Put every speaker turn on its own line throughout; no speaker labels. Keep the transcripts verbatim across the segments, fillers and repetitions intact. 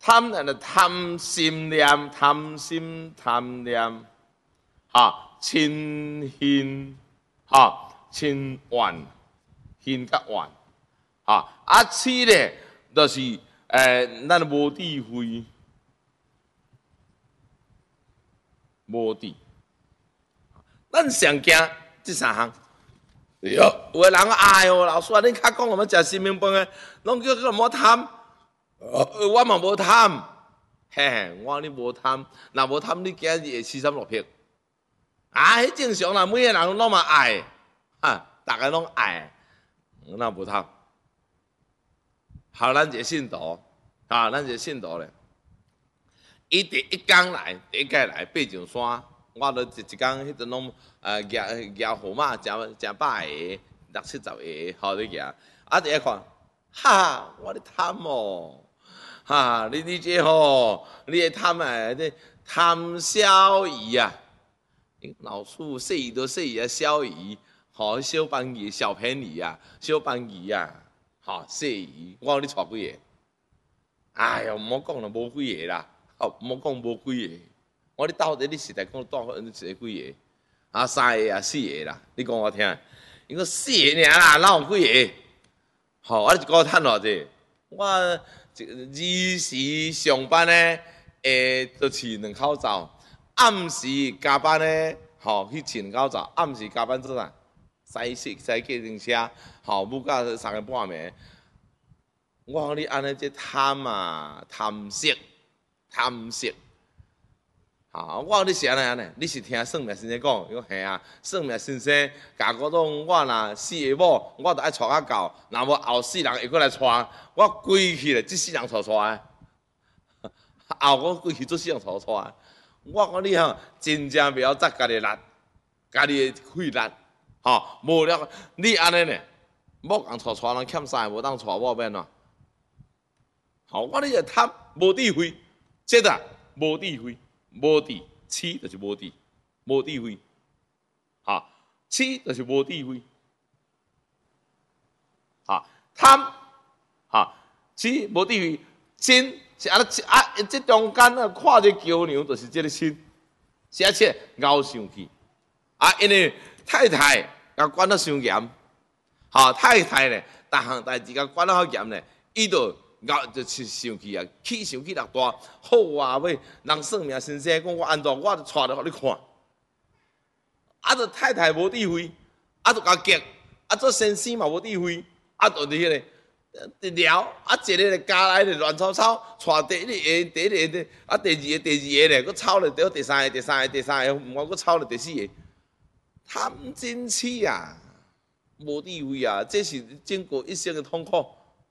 贪人的贪心念，贪心贪念，哈，嗔恨，哈，嗔怨，恨甲怨，哈，啊，痴咧，就是诶，咱无智慧，无智，咱上惊即三项。哟，有个人哎哟，老师啊，恁较讲我们食生命饭的，拢叫叫莫贪。呃，我嘛无贪，嘿嘿，我你无贪，若无贪，你今日会四三六撇。啊，迄正常啦，每个人拢嘛爱，哈，大家拢爱，那无贪。好，咱一个信徒，啊，咱一个信徒咧，伊第一天来，第一届来爬上山，我都一一天迄阵拢呃举举号码，诚诚百个，六七十个，好你举，啊，第一看，哈，我咧贪哦。哈、啊，你你这吼，你会贪啊，这贪小姨啊！老师说伊都说伊啊小姨，吼小班姨小便宜啊，小班姨啊，吼小姨，我讲你带几个？哎呀，唔好讲啦，无几个啦，哦，唔好讲无几个。我你到底你实在讲带你一个几个？啊，三个啊，四个啦，你讲我听。伊讲四个尔啦，哪有几个？吼、哦，我你一个趁偌济？我。二时上班咧，诶，就饲两口罩；暗时加班咧，吼去饲两口罩；暗时加班做啥？驶洗驶计程车，吼母到三个半暝。我讲你安尼这贪啊，贪色，贪色。吼，我讲你是安尼安尼，你是听算命先生讲，伊讲嘿啊，算命先生甲我讲，我若死个某，我着爱带较到，若无后世人会过来带。我规去咧，即世人带出来，后我规去做世人带出来。我讲你吼，真正袂晓责家己力，家己的气力，吼，无了你安尼呢，某人带出人欠三个，无当带某免喏。吼，我你就贪无智慧，这个无智慧，无智，痴就是无智，无智慧，哈，痴就是无智慧，哈，贪。哈，是无智慧，心是安尼啊！这中间啊，看这桥梁就是这个心，是啊，切熬上去啊！因为太太甲管得伤严，哈，太太咧，逐项代志甲管得好严咧，伊就熬就是上去啊，气上去偌大，好啊！尾人算命先生讲我安怎，我就带着互你看，啊！就太太无智慧，啊！就甲激，啊！做先生嘛无智慧，啊！就伫迄个。聊啊，一个咧加来咧乱吵吵，带第一个、第一个啊，第二个、第二个咧，佮吵咧到第三个、第三个、第三个，毋我佮吵咧第四个，贪嗔痴啊，无智慧啊，这是经过一生的痛苦。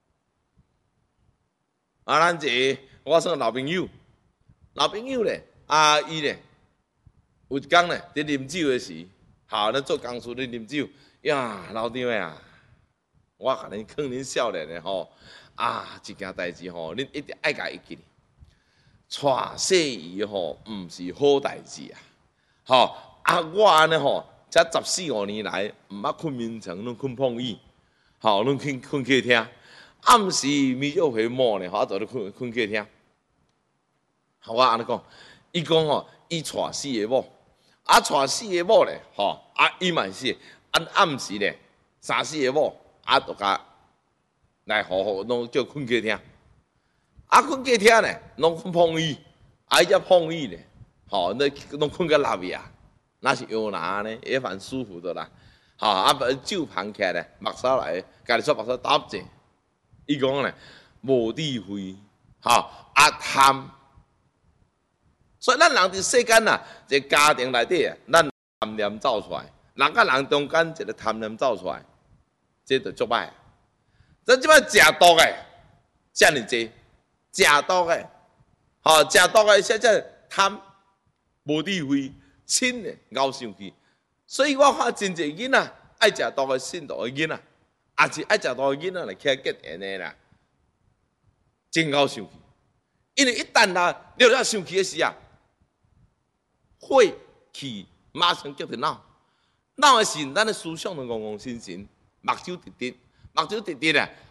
啊，咱一个我算老朋友，老朋友咧，啊伊咧有一天咧伫啉酒的时，好，咱做工事咧啉酒，呀，老张啊。我甲恁劝恁少年的吼，啊，一件代志吼，恁一定爱家己记。娶媳妇吼，毋是好代志啊！吼啊，我安尼吼，才十四五年来，毋捌困眠床，拢困碰椅，吼，拢困困客厅。暗时咪约回某呢，吼，就咧困困客厅。好，我安尼讲，伊讲吼，伊娶四个某，啊，娶四个某咧，吼，啊，伊嘛是暗暗时咧，三四个某。啊，就甲来好好拢叫困客厅，啊，困客厅咧，拢困碰椅，啊，伊只碰椅咧，吼，那拢困个落去啊，那是摇篮呢，也蛮舒服的啦，吼，啊，酒盘起来，目梢来，家己煞目梢搭者，伊讲咧无智慧，吼，啊贪，所以咱人伫世间呐，一个家庭内底啊，咱贪念走出来，人甲人中间一个贪念走出来。这就足歹，咱即摆食毒的，遮尔济，食毒的，吼，食毒的现在贪，无智慧，嗔的熬上去，所以我看真济囡仔爱食毒的信徒的囡仔，也是爱食毒的囡仔来起来结缘的啦，真熬上去，因为一旦啦了了上去的时啊，血气马上结着脑，脑的是咱的思想就戆戆神神。目睭直直，目睭直直啊！